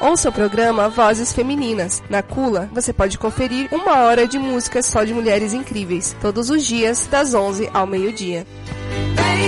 Ouça o programa Vozes Femininas. Na Cula, você pode conferir 1 hora de música só de mulheres incríveis, todos os dias, das 11 ao meio-dia.